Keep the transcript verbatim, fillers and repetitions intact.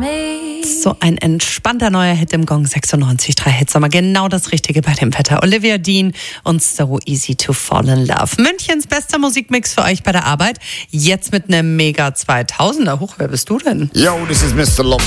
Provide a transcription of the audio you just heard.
So ein entspannter neuer Hit im Gong sechsundneunzig Komma drei Hitsommer. Genau das Richtige bei dem Wetter. Olivia Dean und So Easy to Fall in Love. Münchens bester Musikmix für euch bei der Arbeit. Jetzt mit einem Mega zweitausender. Huch, wer bist du denn? Yo, this is Mister Love.